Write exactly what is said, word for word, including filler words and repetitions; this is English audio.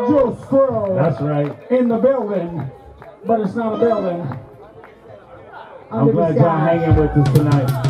Joe Squirrel. That's right. In the building, but it's not a building. I'm glad y'all hanging with us tonight.